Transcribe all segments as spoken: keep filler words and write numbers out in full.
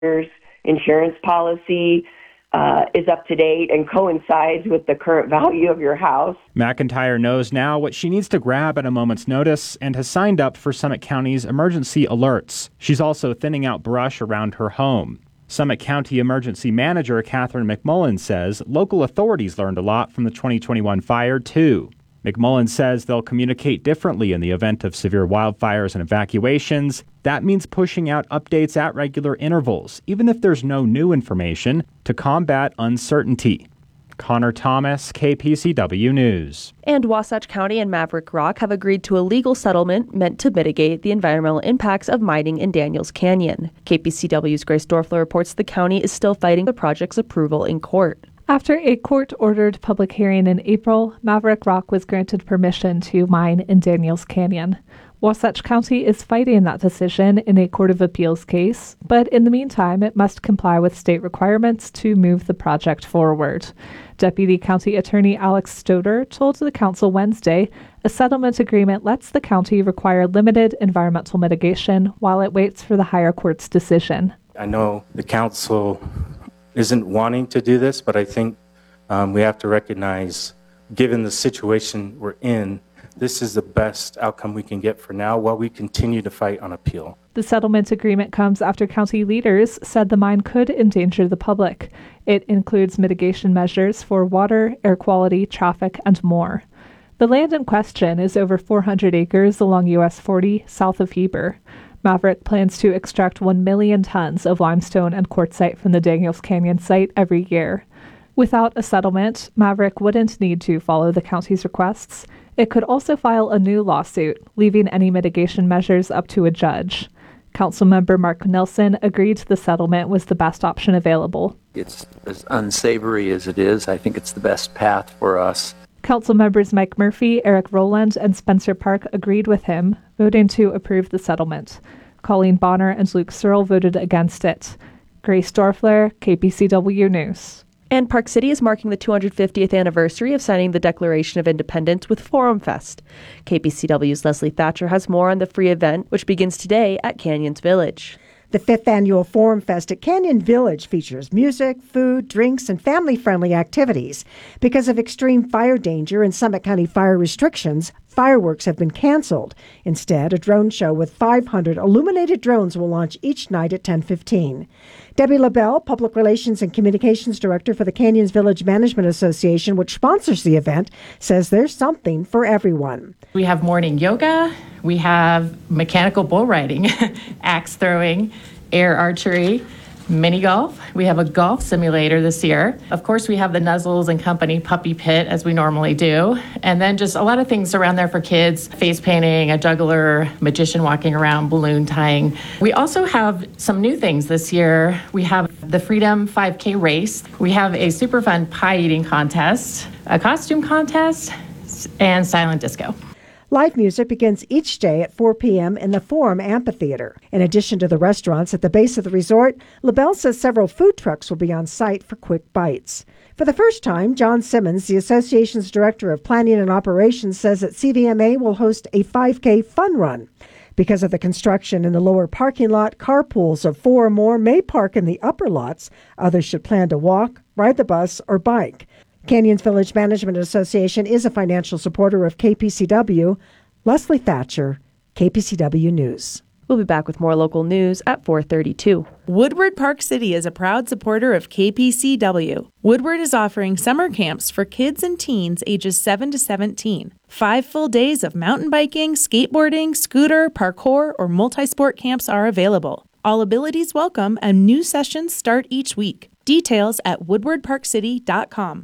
insurance policy uh, is up to date and coincides with the current value of your house. McIntyre knows now what she needs to grab at a moment's notice and has signed up for Summit County's emergency alerts. She's also thinning out brush around her home. Summit County Emergency Manager Catherine McMullen says local authorities learned a lot from the twenty twenty-one fire, too. McMullen says they'll communicate differently in the event of severe wildfires and evacuations. That means pushing out updates at regular intervals, even if there's no new information, to combat uncertainty. Connor Thomas, K P C W News. And Wasatch County and Maverick Rock have agreed to a legal settlement meant to mitigate the environmental impacts of mining in Daniels Canyon. K P C W's Grace Dorfler reports the county is still fighting the project's approval in court. After a court-ordered public hearing in April, Maverick Rock was granted permission to mine in Daniels Canyon. Wasatch County is fighting that decision in a Court of Appeals case, but in the meantime, it must comply with state requirements to move the project forward. Deputy County Attorney Alex Stoder told the council Wednesday a settlement agreement lets the county require limited environmental mitigation while it waits for the higher court's decision. I know the council isn't wanting to do this, but I think um, we have to recognize, given the situation we're in, this is the best outcome we can get for now while we continue to fight on appeal. The settlement agreement comes after county leaders said the mine could endanger the public. It includes mitigation measures for water, air quality, traffic, and more. The land in question is over four hundred acres along U S forty south of Heber. Maverick plans to extract one million tons of limestone and quartzite from the Daniels Canyon site every year. Without a settlement, Maverick wouldn't need to follow the county's requests. It could also file a new lawsuit, leaving any mitigation measures up to a judge. Councilmember Mark Nelson agreed the settlement was the best option available. It's as unsavory as it is. I think it's the best path for us. Council members Mike Murphy, Eric Rowland, and Spencer Park agreed with him, voting to approve the settlement. Colleen Bonner and Luke Searle voted against it. Grace Dorfler, K P C W News. And Park City is marking the two hundred fiftieth anniversary of signing the Declaration of Independence with Forum Fest. K P C W's Leslie Thatcher has more on the free event, which begins today at Canyons Village. The fifth annual Forum Fest at Canyon Village features music, food, drinks, and family-friendly activities. Because of extreme fire danger and Summit County fire restrictions, fireworks have been canceled. Instead, a drone show with five hundred illuminated drones will launch each night at ten fifteen. Debbie LaBelle, Public Relations and Communications Director for the Canyons Village Management Association, which sponsors the event, says there's something for everyone. We have morning yoga, we have mechanical bull riding, axe throwing, air archery, mini golf. We have a golf simulator this year. Of course, we have the Nuzzles and Company puppy pit, as we normally do. And then just a lot of things around there for kids, face painting, a juggler, magician walking around, balloon tying. We also have some new things this year. We have the Freedom five K race. We have a super fun pie eating contest, a costume contest, and silent disco. Live music begins each day at four p.m. in the Forum Amphitheater. In addition to the restaurants at the base of the resort, LaBelle says several food trucks will be on site for quick bites. For the first time, John Simmons, the association's director of planning and operations, says that C V M A will host a five K fun run. Because of the construction in the lower parking lot, carpools of four or more may park in the upper lots. Others should plan to walk, ride the bus, or bike. Canyons Village Management Association is a financial supporter of K P C W. Leslie Thatcher, K P C W News. We'll be back with more local news at four thirty-two. Woodward Park City is a proud supporter of K P C W. Woodward is offering summer camps for kids and teens ages seven to seventeen. Five full days of mountain biking, skateboarding, scooter, parkour, or multi-sport camps are available. All abilities welcome, and new sessions start each week. Details at woodward park city dot com.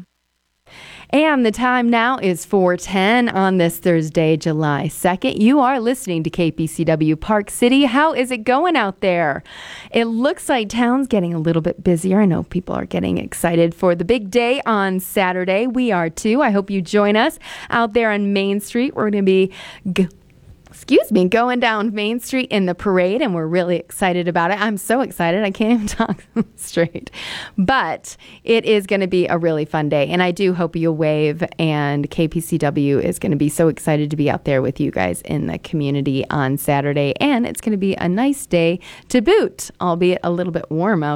And the time now is four ten on this Thursday, July second. You are listening to K P C W Park City. How is it going out there? It looks like town's getting a little bit busier. I know people are getting excited for the big day on Saturday. We are too. I hope you join us out there on Main Street. We're going to be... G- excuse me, going down Main Street in the parade, and we're really excited about it. I'm so excited I can't even talk straight. But it is going to be a really fun day, and I do hope you'll wave, and K P C W is going to be so excited to be out there with you guys in the community on Saturday, and it's going to be a nice day to boot, albeit a little bit warm out